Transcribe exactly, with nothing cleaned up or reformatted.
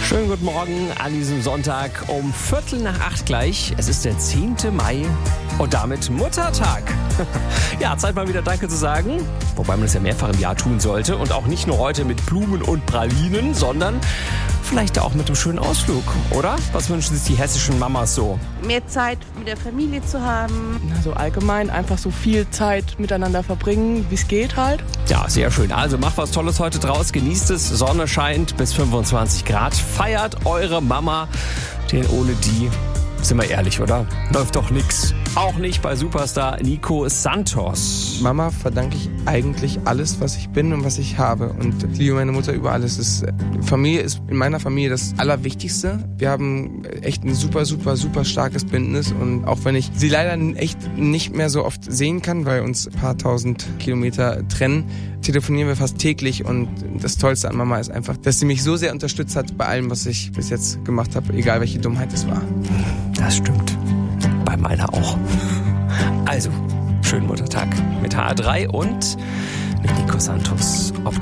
Schönen guten Morgen an diesem Sonntag um Viertel nach acht gleich. Es ist der zehnte Mai und damit Muttertag. Ja, Zeit mal wieder Danke zu sagen, wobei man das ja mehrfach im Jahr tun sollte. Und auch nicht nur heute mit Blumen und Pralinen, sondern vielleicht auch mit einem schönen Ausflug, oder? Was wünschen sich die hessischen Mamas so? Mehr Zeit mit der Familie zu haben. Also allgemein einfach so viel Zeit miteinander verbringen, wie es geht halt. Ja, sehr schön. Also macht was Tolles heute draus, genießt es, Sonne scheint bis fünfundzwanzig Grad. Feiert eure Mama, denn ohne die, sind wir ehrlich, oder? Läuft doch nix. Auch nicht bei Superstar Nico Santos. Mama verdanke ich eigentlich alles, was ich bin und was ich habe. Und ich liebe meine Mutter über alles. Das, Familie ist in meiner Familie das Allerwichtigste. Wir haben echt ein super, super, super starkes Bündnis. Und auch wenn ich sie leider echt nicht mehr so oft sehen kann, weil uns ein paar tausend Kilometer trennen, telefonieren wir fast täglich. Und das Tollste an Mama ist einfach, dass sie mich so sehr unterstützt hat bei allem, was ich bis jetzt gemacht habe, egal welche Dummheit es war. Das stimmt. Bei meiner auch. Also, schönen Muttertag mit H R drei und mit Nico Santos. Ob